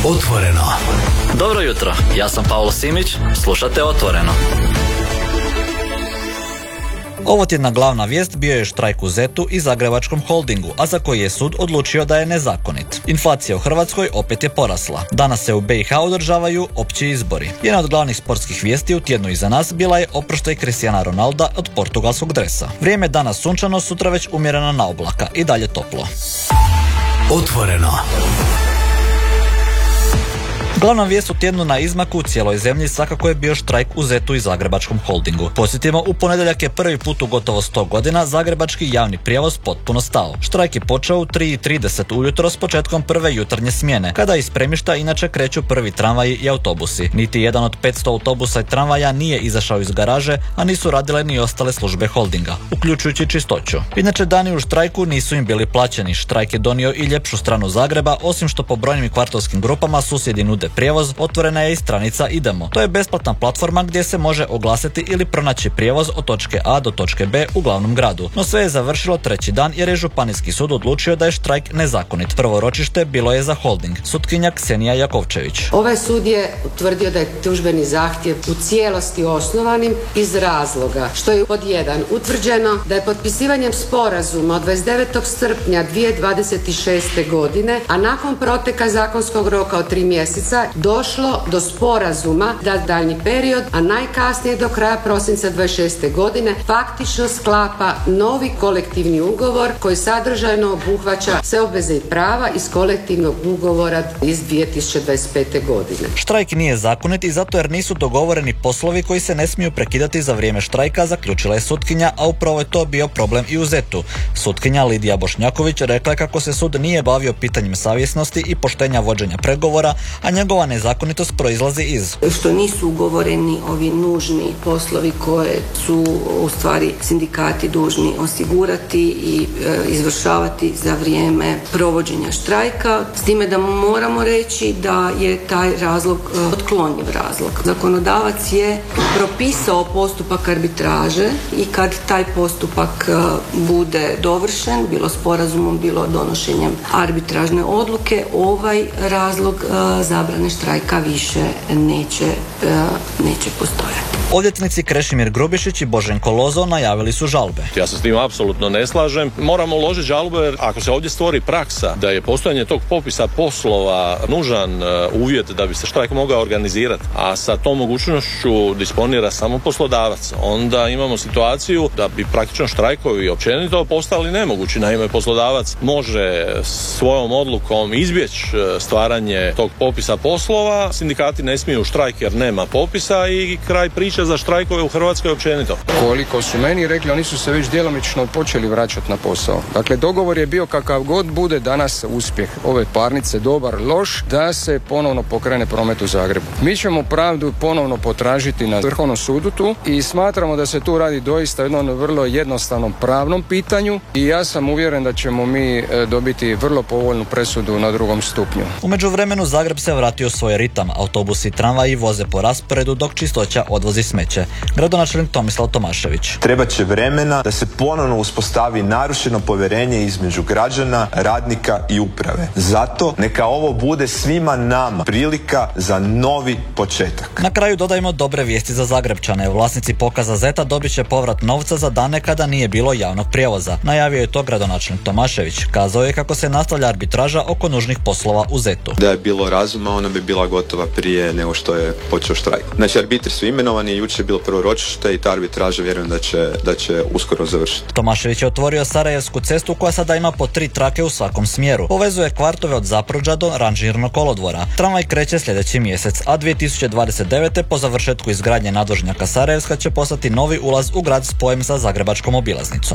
Otvoreno. Dobro jutro, ja sam Pavlo Simić, slušate Otvoreno. Ovo tjedna glavna vijest bio je štrajk u ZET-u i Zagrebačkom holdingu, a za koji je sud odlučio da je nezakonit. Inflacija u Hrvatskoj opet je porasla. Danas se u BiH održavaju opći izbori. Jedna od glavnih sportskih vijesti u tjednu iza nas bila je oproštaj Cristiana Ronalda od portugalskog dresa. Vrijeme je danas sunčano, sutra već umjereno na oblaka i dalje toplo. Otvoreno. Glavna vijest u tjednu na izmaku u cijeloj zemlji svakako je bio štrajk u ZET-u i Zagrebačkom holdingu. Podsjetimo, u ponedjeljak je prvi put u gotovo 100 godina zagrebački javni prijevoz potpuno stao. Štrajk je počeo u 3:30 ujutro s početkom prve jutarnje smjene, kada iz Premišta inače kreću prvi tramvaji i autobusi. Niti jedan od 500 autobusa i tramvaja nije izašao iz garaže, a nisu radile ni ostale službe holdinga, uključujući čistoću. Inače, dani u štrajku nisu im bili plaćeni. Štrajk je donio i ljepšu stranu Zagreba, osim što po brojnim kvartovskim grupama susjedi nude prijevoz, otvorena je i stranica Idemo. To je besplatna platforma gdje se može oglasiti ili pronaći prijevoz od točke A do točke B u glavnom gradu. No sve je završilo treći dan jer je Županijski sud odlučio da je štrajk nezakonit. Prvo ročište bilo je za holding. Sutkinja Ksenija Jakovčević. Ovaj sud je utvrdio da je tužbeni zahtjev u cijelosti osnovanim iz razloga što je pod 1 utvrđeno da je potpisivanjem sporazuma od 29. srpnja 2026. godine, a nakon proteka zakonskog roka od 3 mjeseca došlo do sporazuma da daljnji period, a najkasnije do kraja prosinca 26. godine, faktično sklapa novi kolektivni ugovor koji sadržajno obuhvaća sve obveze i prava iz kolektivnog ugovora iz 2025. godine. Štrajk nije zakonit i zato jer nisu dogovoreni poslovi koji se ne smiju prekidati za vrijeme štrajka, zaključila je sutkinja, a upravo je to bio problem i u ZET-u. Sutkinja Lidija Bošnjaković rekla je kako se sud nije bavio pitanjem savjesnosti i poštenja vođenja pregovora, a njegova nezakonitost proizlazi iz što nisu ugovoreni ovi nužni poslovi koje su u stvari sindikati dužni osigurati i izvršavati za vrijeme provođenja štrajka, s time da moramo reći da je taj razlog otklonjiv razlog. Zakonodavac je propisao postupak arbitraže i kad taj postupak bude dovršen, bilo sporazumom, bilo donošenjem arbitražne odluke, ovaj razlog zabrane štrajka više neće postojati. Odvjetnici Krešimir Grubišić i Boženko Lozo najavili su žalbe. Ja se s tim apsolutno ne slažem. Moramo uložiti žalbe jer ako se ovdje stvori praksa da je postojanje tog popisa poslova nužan uvjet da bi se štrajk mogao organizirati, a sa tom mogućnošću disponira samo poslodavac, onda imamo situaciju da bi praktično štrajkovi općenito postali nemogući. Naime, poslodavac može svojom odlukom izbjeći stvaranje tog popisa poslova, sindikati ne smiju štrajk jer nema popisa i kraj priče za štrajkove u Hrvatskoj općenito. Koliko su meni rekli, oni su se već djelomično počeli vraćati na posao. Dakle, dogovor je bio kakav god bude danas uspjeh ove parnice, dobar, loš, da se ponovno pokrene promet u Zagrebu. Mi ćemo pravdu ponovno potražiti na Vrhovnom sudu tu i smatramo da se tu radi doista jednom vrlo jednostavnom pravnom pitanju i ja sam uvjeren da ćemo mi dobiti vrlo povoljnu presudu na 2. stupnju. U međuvremenu Zagreb se vratio u svoj ritam. Autobusi i tramvaji voze po rasporedu dok čistoća odvozi smeće. Gradonačelnik Tomislav Tomašević. Trebat će vremena da se ponovno uspostavi narušeno povjerenje između građana, radnika i uprave. Zato neka ovo bude svima nama prilika za novi početak. Na kraju dodajmo dobre vijesti za Zagrebčane. Vlasnici pokaza ZET-a dobit će povrat novca za dane kada nije bilo javnog prijevoza. Najavio je to gradonačelnik Tomašević. Kazao je kako se nastavlja arbitraža oko nužnih poslova u ZET-u. Da je bilo razuma, ona bi bila gotova prije nego što je počeo štrajk. Znači, arbitri su imenovani, jučer je bilo prvo ročište i ta arbitraža vjerujem da će uskoro završiti. Tomašević je otvorio Sarajevsku cestu koja sada ima po 3 trake u svakom smjeru. Povezuje kvartove od Zapruđa do Ranžirnog kolodvora. Tramvaj kreće sljedeći mjesec, a 2029. po završetku izgradnje nadvožnjaka Sarajevska će postati novi ulaz u grad spojem sa Zagrebačkom obilaznicom.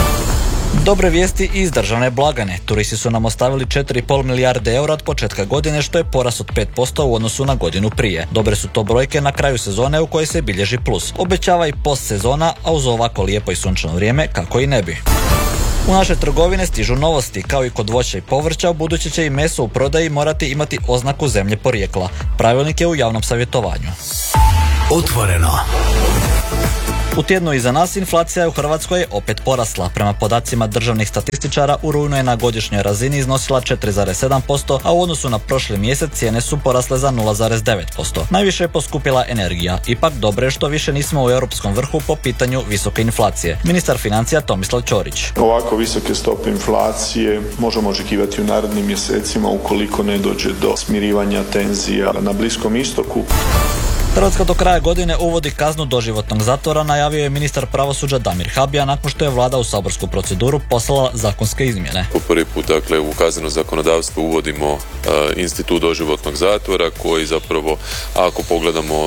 Dobre vijesti iz državne blagajne. Turisti su nam ostavili 4,5 milijarde eura od početka godine, što je porast od 5% u odnosu na godinu prije. Dobre su to brojke na kraju sezone u kojoj se bilježi plus. Obećava i post sezona, a uz ovako lijepo i sunčano vrijeme, kako i ne bi. U naše trgovine stižu novosti. Kao i kod voća i povrća, ubuduće će i meso u prodaji morati imati oznaku zemlje porijekla. Pravilnik je u javnom savjetovanju. Otvoreno. U tjednu iza nas inflacija u Hrvatskoj je opet porasla. Prema podacima državnih statističara u rujnu je na godišnjoj razini iznosila 4,7%, a u odnosu na prošli mjesec cijene su porasle za 0,9%. Najviše je poskupila energija. Ipak dobro je što više nismo u europskom vrhu po pitanju visoke inflacije. Ministar financija Tomislav Ćorić. Ovako visoke stope inflacije možemo očekivati u narednim mjesecima ukoliko ne dođe do smirivanja tenzija na Bliskom istoku. Hrvatska do kraja godine uvodi kaznu doživotnog zatvora, najavio je ministar pravosuđa Damir Habija nakon što je vlada u saborsku proceduru poslala zakonske izmjene. Po prvi put, dakle, u kazneno zakonodavstvo uvodimo institut doživotnog zatvora koji zapravo, ako pogledamo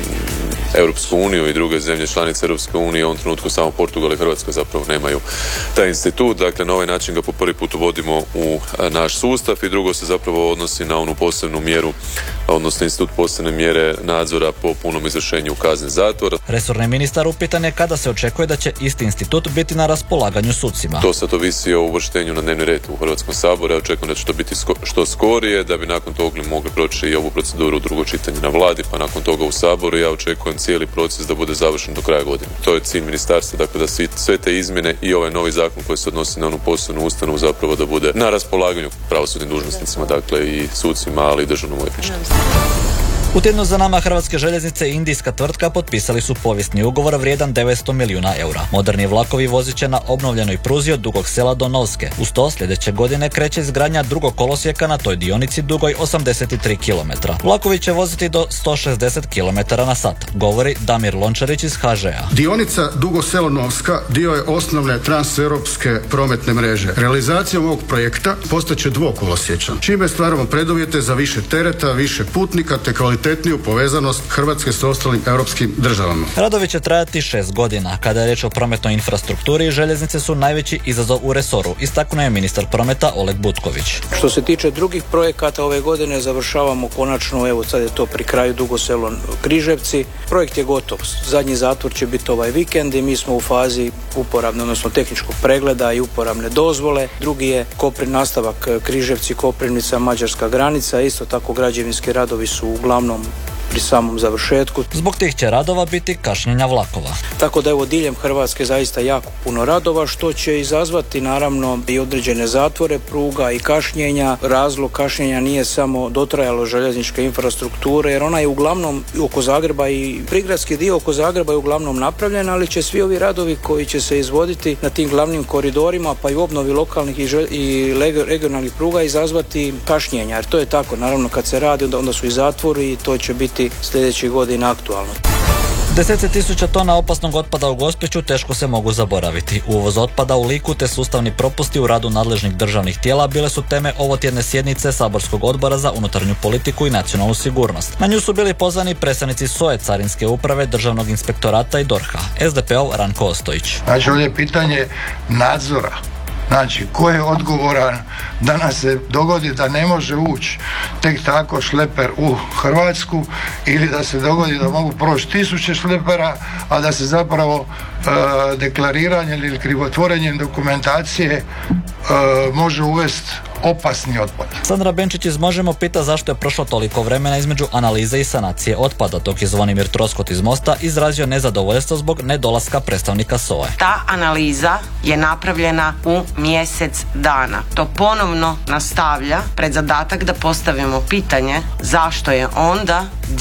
Europsku uniju i druge zemlje članice Europske unije, u ovom trenutku samo Portugal i Hrvatska zapravo nemaju taj institut. Dakle, na ovaj način ga po prvi put uvodimo u naš sustav i drugo se zapravo odnosi na onu posebnu mjeru, odnosno institut posebne mjere nadzora po punom izvršenju kazne zatvora. Resorni ministar upitan je kada se očekuje da će isti institut biti na raspolaganju sucima. To sad ovisi o uvrštenju na dnevni red u Hrvatskom saboru. Ja očekujem da će to biti što skorije, da bi nakon toga mogli proći i ovu proceduru u drugo čitanje na vladi, pa nakon toga u saboru. Ja očekujem cijeli proces da bude završen do kraja godine. To je cilj ministarstva, dakle da sve te izmjene i ovaj novi zakon koji se odnosi na onu posebnu ustanovu zapravo da bude na raspolaganju pravosudnim dužnosnicima, dakle i sucima, ali i državnom odvjetništvu. U tjednu za nama Hrvatske željeznice i indijska tvrtka potpisali su povijesni ugovor vrijedan 900 milijuna eura. Moderni vlakovi vozit će na obnovljenoj pruzi od Dugog Sela do Novske. Uz to sljedeće godine kreće izgradnja drugog kolosijeka na toj dionici dugoj 83 km. Vlakovi će voziti do 160 km na sat, govori Damir Lončarić iz HŽ-a. Dionica Dugo Selo-Novska dio je osnovne transeuropske prometne mreže. Realizacijom ovog projekta postaće dvokolosječan, čime stvaramo preduvjete za više tereta, više putnika te kvalitetniju povezanost Hrvatske s ostalim europskim državama. Radovi će trajati 6 godina. Kada je riječ o prometnoj infrastrukturi, željeznice su najveći izazov u resoru, istaknuo je ministar prometa Oleg Butković. Što se tiče drugih projekata, ove godine završavamo konačno, evo sad je to pri kraju Dugo Selo Križevci. Projekt je gotov. Zadnji zatvor će biti ovaj vikend i mi smo u fazi uporabne, odnosno tehničkog pregleda i uporabne dozvole. Drugi je nastavak Križevci, Koprivnica, mađarska granica. Isto tako građevinski radovi su uglavnom pri samom završetku. Zbog tih će radova biti kašnjenja vlakova. Tako da evo diljem Hrvatske zaista jako puno radova, što će izazvati naravno i određene zatvore pruga i kašnjenja. Razlog kašnjenja nije samo dotrajalo željezničke infrastrukture, jer ona je uglavnom oko Zagreba i prigradski dio oko Zagreba je uglavnom napravljen, ali će svi ovi radovi koji će se izvoditi na tim glavnim koridorima, pa i u obnovi lokalnih i regionalnih pruga izazvati kašnjenja, jer to je tako. Naravno kad se radi onda su i zatvori i to će biti sljedećih godina aktualno. Deseci tisuća tona opasnog otpada u Gospiću teško se mogu zaboraviti. Uvoz otpada u Liku te sustavni propusti u radu nadležnih državnih tijela bile su teme ovotjedne sjednice Saborskog odbora za unutarnju politiku i nacionalnu sigurnost. Na nju su bili pozvani predstavnici SOA-e, Carinske uprave, Državnog inspektorata i DORH-a. SDP-ov Ranko Ostojić. Znači ovdje je pitanje nadzora. Znači, ko je odgovoran da nam se dogodi da ne može ući tek tako šleper u Hrvatsku ili da se dogodi da mogu proći 1000 šlepera, a da se zapravo deklariranjem ili krivotvorenjem dokumentacije može uvesti opasni otpad. Sandra Benčić iz Možemo pita zašto je prošlo toliko vremena između analize i sanacije otpada, dok je Zvonimir Troskot iz Mosta izrazio nezadovoljstvo zbog nedolaska predstavnika SOA-e. Ta analiza je napravljena u mjesec dana. To ponovno nastavlja pred zadatak da postavimo pitanje zašto je onda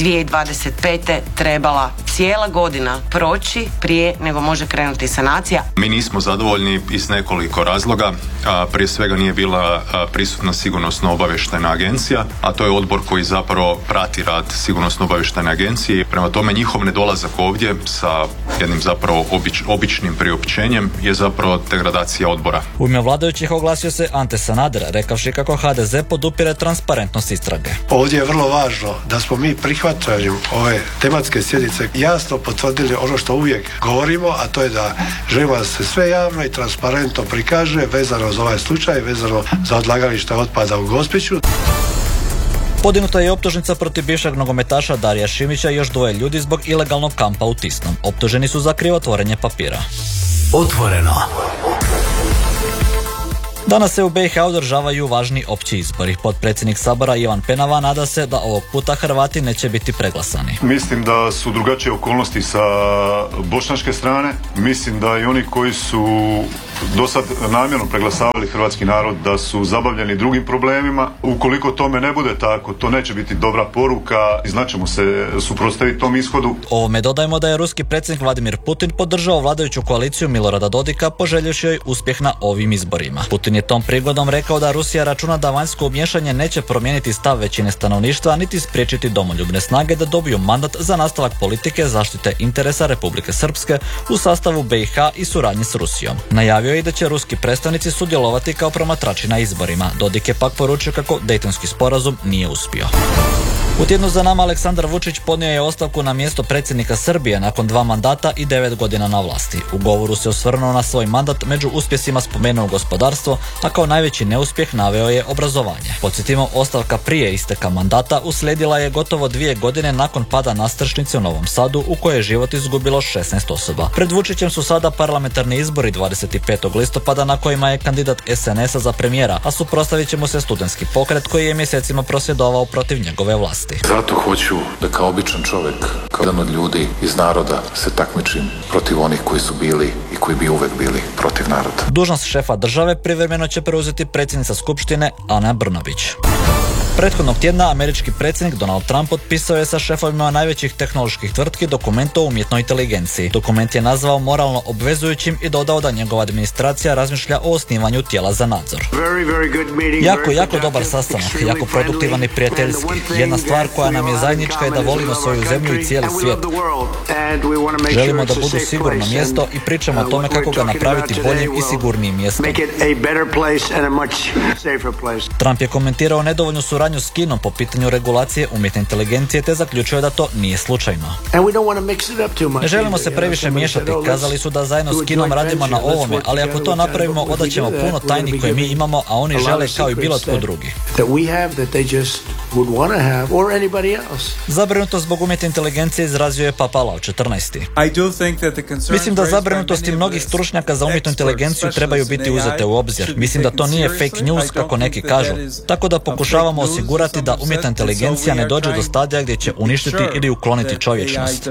2025. trebala cijela godina proći prije nego može krenuti sanacija. Mi nismo zadovoljni iz nekoliko razloga. Prije svega nije bila prisutna sigurnosno-obavještajna agencija, a to je odbor koji zapravo prati rad sigurnosno-obavještajne agencije. Prema tome njihov nedolazak ovdje sa jednim zapravo običnim priopćenjem je zapravo degradacija odbora. U ime vladajućih oglasio se Ante Sanader, rekavši kako HDZ podupire transparentnost istrage. Ovdje je vrlo važno da smo mi prihvaćanjem ove tematske sjednice jasno potvrdili ono što uvijek govorimo, a to je da želimo da se sve javno i transparentno prikaže vezano za ovaj slučaj, vezano za odlagalište otpada u Gospiću. Podignuta je optužnica protiv bivšeg nogometaša Darija Šimića i još 2 ljudi zbog ilegalnog kampa u Tisnom. Optuženi su za krivotvorenje papira. Otvoreno. Danas se u BiH održavaju važni opći izbori. Potpredsjednik Sabora Ivan Penava nada se da ovog puta Hrvati neće biti preglasani. Mislim da su drugačije okolnosti sa bošnjačke strane. Mislim da i oni koji su do sad namjerno preglasavali hrvatski narod da su zabavljeni drugim problemima. Ukoliko tome ne bude tako, to neće biti dobra poruka i znaćemo se suprotstaviti tom ishodu. Ovome dodajmo da je ruski predsjednik Vladimir Putin podržao vladajuću koaliciju Milorada Dodika poželjevši joj uspjeh na ovim izborima. Putin je tom prigodom rekao da Rusija računa da vanjsko umiješanje neće promijeniti stav većine stanovništva niti spriječiti domoljubne snage da dobiju mandat za nastavak politike zaštite interesa Republike Srpske u sastavu BiH i suradnji s Rusijom. Najavio je i da će ruski predstavnici sudjelovati kao promatrači na izborima. Dodik je pak poručio kako Dejtonski sporazum nije uspio. U tjednu za nama Aleksandar Vučić podnio je ostavku na mjesto predsjednika Srbije nakon 2 mandata i 9 godina na vlasti. U govoru se osvrnuo na svoj mandat, među uspjesima spomenuo gospodarstvo, a kao najveći neuspjeh naveo je obrazovanje. Podsjetimo, ostavka prije isteka mandata uslijedila je gotovo 2 godine nakon pada nastrešnice u Novom Sadu u kojoj je život izgubilo 16 osoba. Pred Vučićem su sada parlamentarni izbori 25. listopada na kojima je kandidat SNS-a za premijera, a suprotstavit će mu se studentski pokret koji je mjesecima prosvjedovao protiv njegove vlasti. Zato hoću da kao običan čovjek, kao jedan od ljudi iz naroda se takmičim protiv onih koji su bili i koji bi uvek bili protiv naroda. Dužnost šefa države privremeno će preuzeti predsjednica Skupštine Ana Brnabić. Prethodnog tjedna američki predsjednik Donald Trump potpisao je sa šefovima najvećih tehnoloških tvrtki dokument o umjetnoj inteligenciji. Dokument je nazvao moralno obvezujućim i dodao da njegova administracija razmišlja o osnivanju tijela za nadzor. Jako dobar sastanak, jako produktivan i prijateljski. Jedna stvar koja nam je zajednička je da volimo svoju zemlju i cijeli svijet. Želimo da budu sigurno mjesto i pričamo o tome kako ga napraviti boljim i sigurnijim mjestom. Trump je komentirao nedovoljnu suradnju s Kinom po pitanju regulacije umjetne inteligencije te zaključio da to nije slučajno. Ne želimo se previše miješati, kazali su da zajedno s Kinom radimo na ovome, ali ako to napravimo odaćemo puno tajni koje mi imamo, a oni žele kao i bilo tko drugi. Zabrinutost zbog umjetne inteligencije izrazio je Papa Leo XIV. Mislim da zabrinutosti mnogih stručnjaka za umjetnu inteligenciju trebaju biti uzete u obzir. Mislim da to nije fake news kako neki kažu. Tako da pokušavamo osigurati da umjetna inteligencija ne dođe do stadija gdje će uništiti ili ukloniti čovječnost.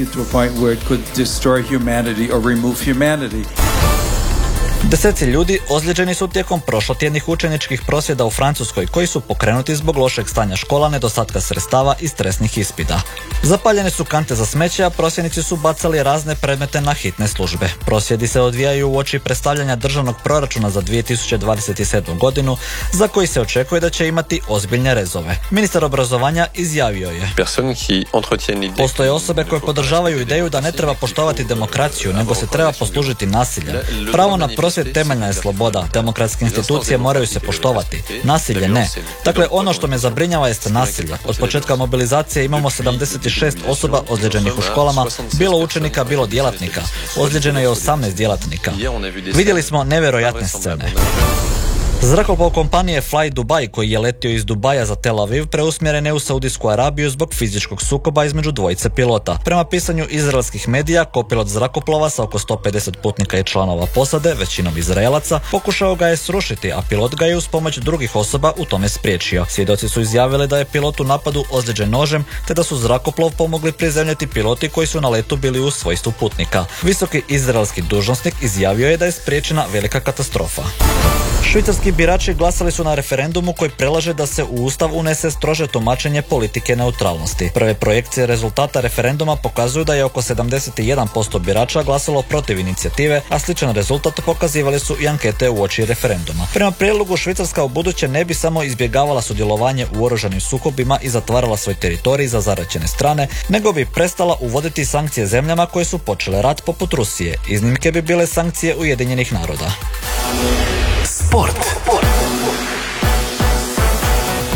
Deseci ljudi ozlijeđeni su tijekom prošlotjednih učeničkih prosvjeda u Francuskoj koji su pokrenuti zbog lošeg stanja škola, nedostatka sredstava i stresnih ispita. Zapaljene su kante za smeće, a prosvjednici su bacali razne predmete na hitne službe. Prosvjedi se odvijaju uoči predstavljanja državnog proračuna za 2027. godinu, za koji se očekuje da će imati ozbiljne rezove. Ministar obrazovanja izjavio je: postoje osobe koje podržavaju ideju da ne treba poštovati demokraciju, nego se treba poslužiti nasiljem. Pravo na prosvjed temeljna je sloboda. Demokratske institucije moraju se poštovati. Nasilje ne. Dakle, ono što me zabrinjava jeste nasilje. Od početka mobilizacije imamo 76 osoba ozlijeđenih u školama, bilo učenika, bilo djelatnika. Ozlijeđeno je 18 djelatnika. Vidjeli smo nevjerojatne scene. Zrakoplov kompanije Fly Dubai koji je letio iz Dubaja za Tel Aviv preusmjeren je u Saudijsku Arabiju zbog fizičkog sukoba između dvojice pilota. Prema pisanju izraelskih medija, kopilot zrakoplova sa oko 150 putnika i članova posade, većinom Izraelaca, pokušao ga je srušiti, a pilot ga je uz pomoć drugih osoba u tome spriječio. Svjedoci su izjavili da je pilot u napadu ozlijeđen nožem, te da su zrakoplov pomogli prizemljati piloti koji su na letu bili u svojstvu putnika. Visoki izraelski dužnosnik izjavio je da je spriječena velika katastrofa. Švicarski birači glasali su na referendumu koji predlaže da se u Ustav unese strože tumačenje politike neutralnosti. Prve projekcije rezultata referenduma pokazuju da je oko 71% birača glasalo protiv inicijative, a sličan rezultat pokazivali su i ankete uoči referenduma. Prema prijedlogu, Švicarska ubuduće ne bi samo izbjegavala sudjelovanje u oružanim sukobima i zatvarala svoj teritorij za zaraćene strane, nego bi prestala uvoditi sankcije zemljama koje su počele rat poput Rusije. Iznimke bi bile sankcije Ujedinjenih naroda. Sport.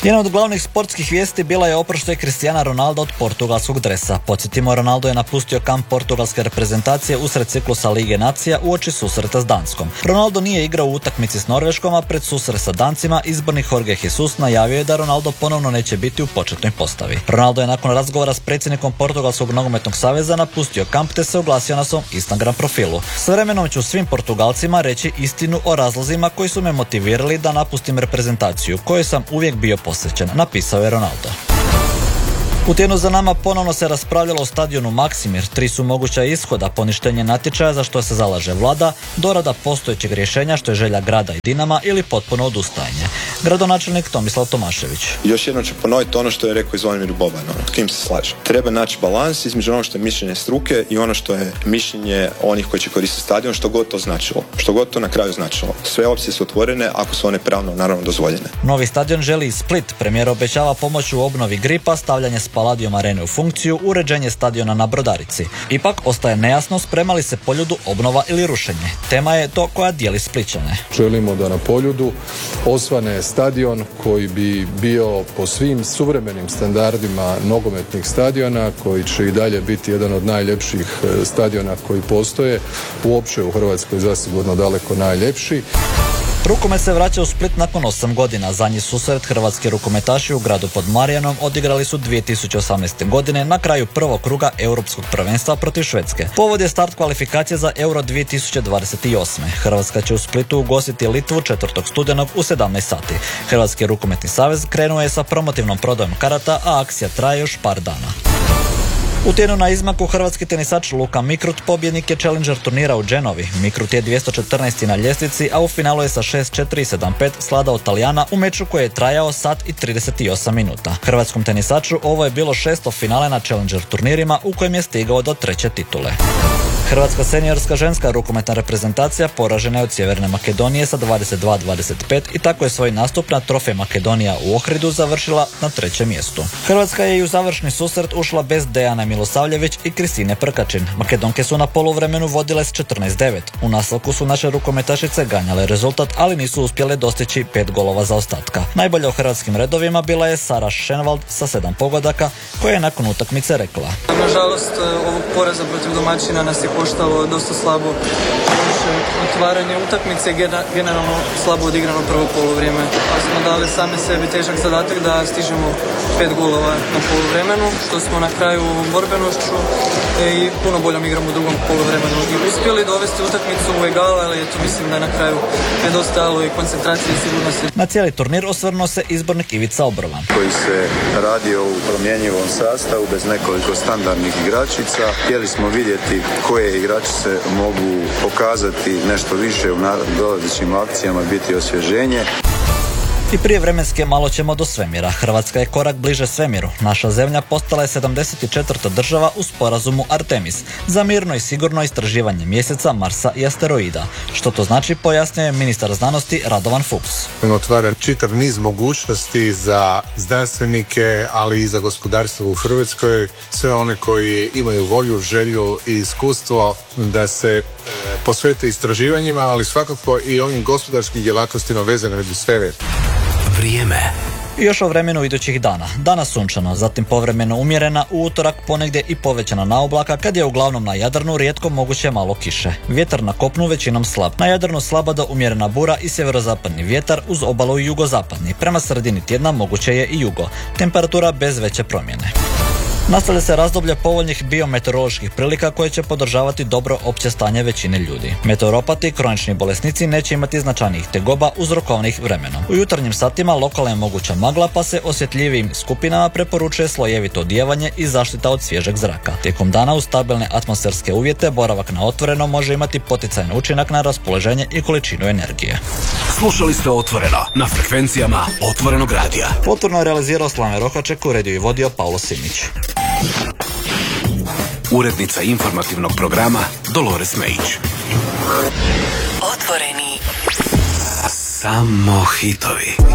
Jedna od glavnih sportskih vijesti bila je oproštaj Cristiana Ronalda od portugalskog dresa. Podsjetimo, Ronaldo je napustio kamp portugalske reprezentacije usred ciklusa Lige nacija uoči susreta s Danskom. Ronaldo nije igrao u utakmici s Norveškom, a pred susret sa Dancima izbornik Jorge Jesus najavio je da Ronaldo ponovno neće biti u početnoj postavi. Ronaldo je nakon razgovora s predsjednikom Portugalskog nogometnog saveza napustio kamp te se oglasio na svom Instagram profilu. S vremenom ću svim Portugalcima reći istinu o razlozima koji su me motivirali da napustim reprezentaciju, kojoj sam uvijek bio posvećen, napisao je Ronaldo. U tjednu za nama ponovno se raspravljalo o stadionu Maksimir. 3 su moguća ishoda: poništenje natječaja za što se zalaže vlada, dorada postojećeg rješenja što je želja grada i Dinama ili potpuno odustajanje. Gradonačelnik Tomislav Tomašević. Još jednom ću ponoviti ono što je rekao Zvonimir Boban, s kim se slaže. Treba naći balans između ono što je mišljenje struke i ono što je mišljenje onih koji će koristiti stadion, što god to značilo. Što god to na kraju značilo. Sve opcije su otvorene ako su one pravno naravno dozvoljene. Novi stadion želi i Split. Premijer obećava pomoć u obnovi Gripa, stavljanje Palladium Arene u funkciju, uređenje stadiona na Brodarici. Ipak ostaje nejasno sprema li se Poljudu obnova ili rušenje. Tema je to koja dijeli Splićane. Želimo da na Poljudu osvane stadion koji bi bio po svim suvremenim standardima nogometnih stadiona, koji će i dalje biti jedan od najljepših stadiona koji postoje. Uopće u Hrvatskoj zasigurno daleko najljepši. Rukomet se vraća u Split nakon 8 godina. Zadnji susret hrvatski rukometaši u gradu pod Marijanom odigrali su 2018. godine na kraju prvog kruga europskog prvenstva protiv Švedske. Povod je start kvalifikacije za Euro 2028. Hrvatska će u Splitu ugostiti Litvu 4. studenog u 17 sati. Hrvatski rukometni savez krenuo je sa promotivnom prodajom karata, a akcija traje još par dana. U tjednu na izmaku hrvatski tenisač Luka Mikrut pobjednik je Challenger turnira u Genovi. Mikrut je 214. na ljestvici, a u finalu je sa 6-4 i 7-5 sladao Talijana u meču koji je trajao sat i 38 minuta. Hrvatskom tenisaču ovo je bilo 6. finale na Challenger turnirima u kojem je stigao do 3. titule. Hrvatska seniorska ženska rukometna reprezentacija poražena je od Sjeverne Makedonije sa 22-25 i tako je svoj nastup na Trofej Makedonija u Ohridu završila na 3. mjestu. Hrvatska je i u završni susret ušla bez Dejane Milosavljević i Kristine Prkačin. Makedonke su na poluvremenu vodile s 14-9. U nastavku su naše rukometašice ganjale rezultat, ali nisu uspjele dostići 5 golova zaostatka. Najbolja u hrvatskim redovima bila je Sara Šenvald sa 7 pogodaka, koja je nakon utakmice rekla: nažalost, ovog poraza protiv domaćina nas je koštalo dosta slabo otvaranje utakmice, generalno slabo odigrano prvo poluvrijeme. Pa smo dali sami sebi težak zadatak da stižemo 5 golova na poluvremenu, što smo na kraju borbenošću i puno boljom igrom u drugom poluvremenu i uspjeli dovesti utakmicu u egal, ali eto, mislim da je na kraju nedostajalo i koncentracije i sigurnosti. Na cijeli turnir osvrnuo se izbornik Ivica Obrovan, koji se radio u promjenjivom sastavu bez nekoliko standardnih igračica. Htjeli smo vidjeti koje igračice mogu pokazati nešto više u dolazećim akcijama, biti osvježenje. I prije vremenske malo ćemo do svemira. Hrvatska je korak bliže svemiru. Naša zemlja postala je 74. država u sporazumu Artemis za mirno i sigurno istraživanje mjeseca, Marsa i asteroida. Što to znači, pojasnio je ministar znanosti Radovan Fuchs. Otvara čitav niz mogućnosti za znanstvenike, ali i za gospodarstvo u Hrvatskoj. Sve one koji imaju volju, želju i iskustvo da se posvete istraživanjima, ali svakako i ovim gospodarskim djelatnostima vezanim uz svemir. Vrijeme. I još o vremenu idućih dana. Danas sunčano, zatim povremeno umjerena, u utorak ponegdje i povećana naoblaka, kad je uglavnom na Jadranu rijetko moguće malo kiše. Vjetar na kopnu većinom slab. Na Jadranu slaba do umjerena bura i sjeverozapadni vjetar uz obalu i jugozapadni. Prema sredini tjedna moguće je i jugo. Temperatura bez veće promjene. Nastavlja se razdoblje povoljnih biometeoroloških prilika koje će podržavati dobro opće stanje većine ljudi. Meteoropati i kronični bolesnici neće imati značajnijih tegoba uzrokovanih vremenom. U jutarnjim satima lokalna je moguća magla, pa se osjetljivijim skupinama preporučuje slojevito odijevanje i zaštita od svježeg zraka. Tijekom dana uz stabilne atmosferske uvjete boravak na otvorenom može imati poticajan učinak na raspoloženje i količinu energije. Slušali ste Otvoreno na frekvencijama Otvorenog radija. Otvoreno je realizirao Slane Rohaček, uredio i vodio Paulo Simić. Urednica informativnog programa Dolores Mejić. Otvoreni. Samo hitovi.